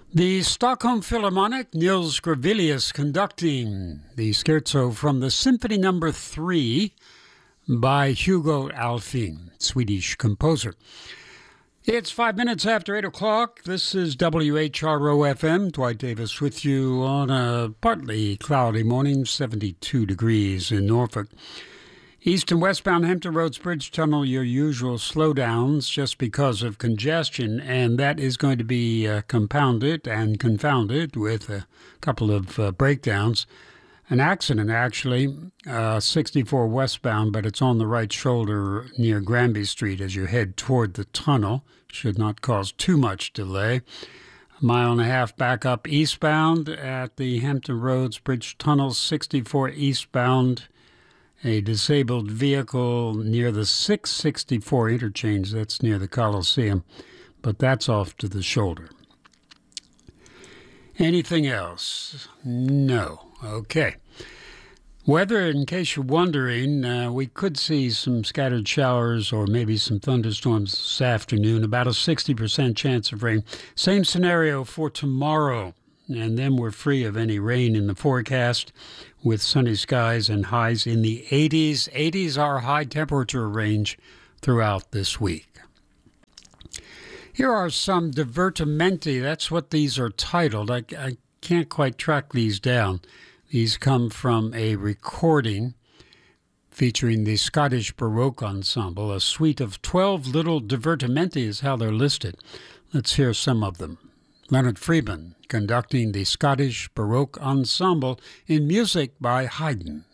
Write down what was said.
The Stockholm Philharmonic, Nils Gravilius conducting the scherzo from the Symphony No. 3 by Hugo Alfvén, Swedish composer. It's 5 minutes after 8 o'clock. This is WHRO-FM. Dwight Davis with you on a partly cloudy morning, 72 degrees in Norfolk. East and westbound Hampton Roads Bridge Tunnel, your usual slowdowns just because of congestion, and that is going to be compounded and confounded with a couple of breakdowns. An accident, actually, 64 westbound, but it's on the right shoulder near Granby Street as you head toward the tunnel. Should not cause too much delay. A mile and a half back up eastbound at the Hampton Roads Bridge Tunnel, 64 eastbound. A disabled vehicle near the 664 interchange, that's near the Coliseum, but that's off to the shoulder. Anything else? No. Okay. Weather, in case you're wondering, we could see some scattered showers or maybe some thunderstorms this afternoon, about a 60% chance of rain. Same scenario for tomorrow, and then we're free of any rain in the forecast with sunny skies and highs in the 80s. 80s are high temperature range throughout this week. Here are some divertimenti. That's what these are titled. I can't quite track these down. These come from a recording featuring the Scottish Baroque Ensemble. A suite of 12 little divertimenti is how they're listed. Let's hear some of them. Leonard Friedman conducting the Scottish Baroque Ensemble in music by Haydn.